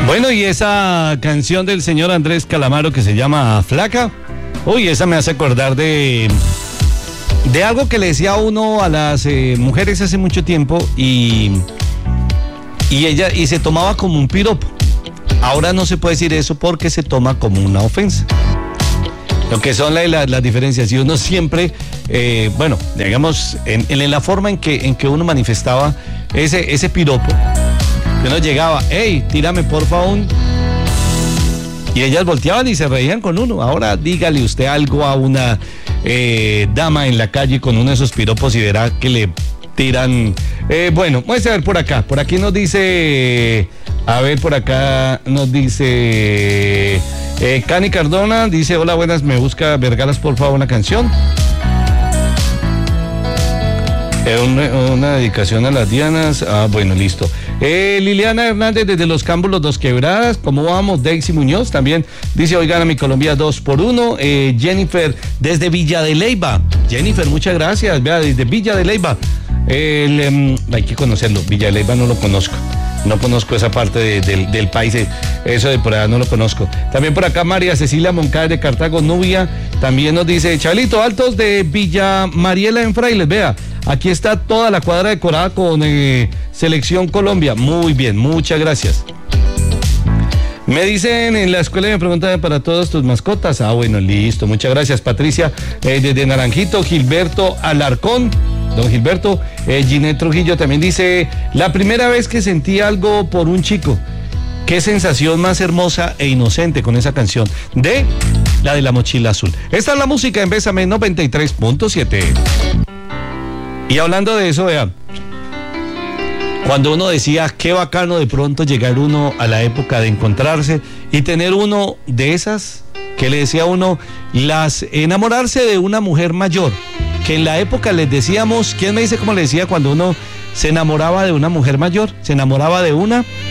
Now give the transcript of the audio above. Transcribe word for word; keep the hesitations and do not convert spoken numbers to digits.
Bueno, y esa canción del señor Andrés Calamaro que se llama Flaca, uy, esa me hace acordar de, de algo que le decía uno a las eh, mujeres hace mucho tiempo y, y ella y se tomaba como un piropo. Ahora no se puede decir eso porque se toma como una ofensa. Lo que son las la, la diferencias. Y uno siempre, eh, bueno, digamos, en, en la forma en que, en que uno manifestaba ese, ese piropo, que uno llegaba, hey, tírame porfa un... Y ellas volteaban y se reían con uno. Ahora dígale usted algo a una eh, dama en la calle con uno de esos piropos y verá que le tiran... Eh, bueno, vamos a ver por acá. Por aquí nos dice... A ver, por acá nos dice... Eh, Cani Cardona dice, hola, buenas, me busca Vergalas, por favor, una canción. Eh, una, una dedicación a las Dianas. Ah, bueno, listo. Eh, Liliana Hernández desde Los Campos, Los Dos Quebradas. ¿Cómo vamos? Daisy Muñoz también dice, hoy gana mi Colombia dos por uno. Eh, Jennifer desde Villa de Leyva. Jennifer, muchas gracias. Vea, desde Villa de Leyva. El, um, hay que conocerlo. Villa de Leyva no lo conozco. No conozco esa parte de, de, del país, eso de por allá no lo conozco. También por acá María Cecilia Moncada de Cartago, Nubia, también nos dice, Chalito, Altos de Villa Mariela en Frailes, vea, aquí está toda la cuadra decorada con eh, Selección Colombia. Muy bien, muchas gracias. Me dicen en la escuela, me preguntan para todas tus mascotas. Ah, bueno, listo, muchas gracias, Patricia, eh, desde Naranjito, Gilberto Alarcón. Don Gilberto, eh, Ginette Trujillo también dice, la primera vez que sentí algo por un chico, qué sensación más hermosa e inocente con esa canción de la de la mochila azul. Esta es la música en Bésame noventa y tres punto siete. Y hablando de eso, vean, cuando uno decía, qué bacano de pronto llegar uno a la época de encontrarse y tener uno de esas, que le decía a uno, las enamorarse de una mujer mayor, que en la época les decíamos, ¿quién me dice cómo le decía cuando uno se enamoraba de una mujer mayor? Se enamoraba de una